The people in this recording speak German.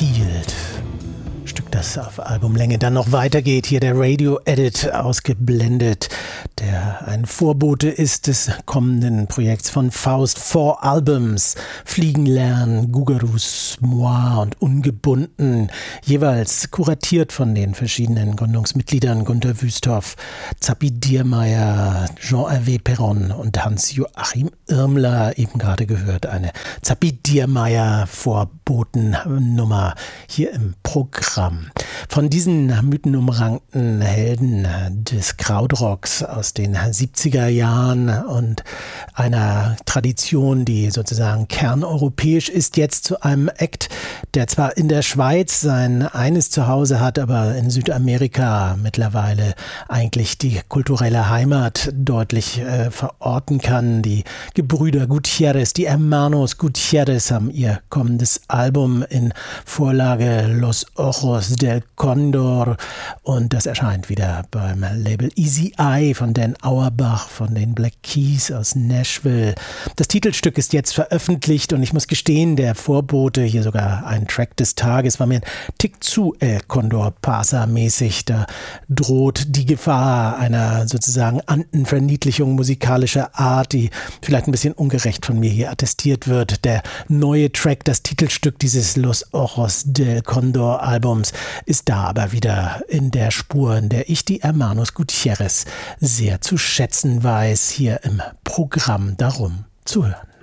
Field. Stück, das auf Albumlänge dann noch weitergeht. Hier der Radio-Edit ausgeblendet, der ein Vorbote ist des kommenden Projekts von Faust. 4 Albums, Fliegen lernen, Gugarus, Moi und Ungebunden, jeweils kuratiert von den verschiedenen Gründungsmitgliedern Günter Wüsthoff, Zappi Diermeier, Jean-Hervé Perron und Hans-Joachim Irmler, eben gerade gehört, eine Zappi Diermeier Vorbotennummer hier im Programm. Von diesen mythenumrankten Helden des Krautrocks aus den 70er Jahren und einer Tradition, die sozusagen kerneuropäisch ist, jetzt zu einem Act, der zwar in der Schweiz sein eines Zuhause hat, aber in Südamerika mittlerweile eigentlich die kulturelle Heimat deutlich verorten kann. Die Gebrüder Gutierrez, die Hermanos Gutierrez haben ihr kommendes Album in Vorlage Los Ojos del Condor und das erscheint wieder beim Label Easy Eye von Dan Auerbach von den Black Keys aus Nashville. Das Titelstück ist jetzt veröffentlicht und ich muss gestehen, der Vorbote, hier sogar ein Track des Tages, war mir ein Tick zu El Condor Pasa mäßig. Da droht die Gefahr einer sozusagen Antenverniedlichung musikalischer Art, die vielleicht ein bisschen ungerecht von mir hier attestiert wird. Der neue Track, das Titelstück dieses Los Ojos del Condor Albums, ist da aber wieder in der Spur, in der ich die Hermanos Gutierrez sehr zu schätzen weiß, hier im Programm darum zu hören.